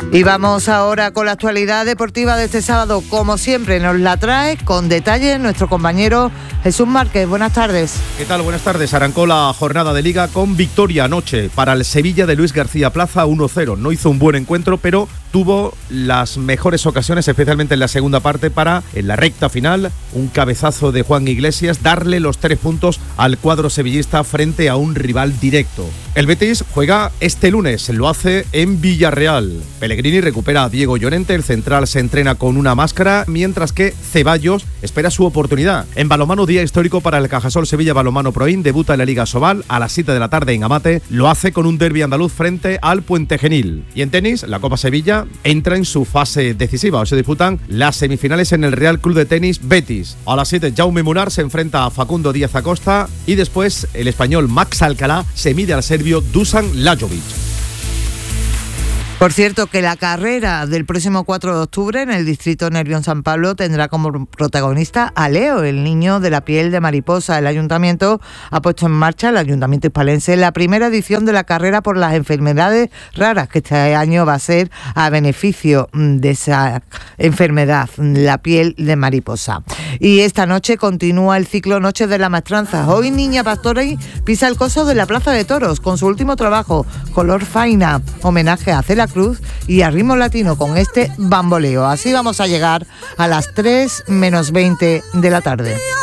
Y vamos ahora con la actualidad deportiva de este sábado. Como siempre nos la trae con detalle nuestro compañero Jesús Márquez. Buenas tardes. ¿Qué tal? Buenas tardes. Arrancó la jornada de Liga con victoria anoche para el Sevilla de Luis García Plaza 1-0. No hizo un buen encuentro, pero tuvo las mejores ocasiones, especialmente en la segunda parte, para, en la recta final, un cabezazo de Juan Iglesias, darle los 3 puntos al cuadro sevillista frente a un rival directo. El Betis juega este lunes, lo hace en Villarreal. Pellegrini recupera a Diego Llorente, el central se entrena con una máscara, mientras que Ceballos espera su oportunidad. En balonmano, día histórico para el Cajasol Sevilla Balonmano Proin, debuta en la Liga Sobal a las 7 de la tarde en Amate, lo hace con un derbi andaluz frente al Puente Genil. Y en tenis, la Copa Sevilla entra en su fase decisiva, se disputan las semifinales en el Real Club de Tenis Betis. A las 7, Jaume Munar se enfrenta a Facundo Díaz Acosta y después el español Max Alcalá se mide al serbio Dusan Lajovic. Por cierto, que la carrera del próximo 4 de octubre en el distrito Nervión San Pablo tendrá como protagonista a Leo, el niño de la piel de mariposa. El ayuntamiento ha puesto en marcha, el ayuntamiento hispalense, la primera edición de la carrera por las enfermedades raras, que este año va a ser a beneficio de esa enfermedad, la piel de mariposa. Y esta noche continúa el ciclo Noches de la Maestranza. Hoy Niña Pastori pisa el coso de la Plaza de Toros con su último trabajo, Color Faina, homenaje a Cela Cruz y a ritmo latino con este bamboleo. Así vamos a llegar a las 3 menos 20 de la tarde.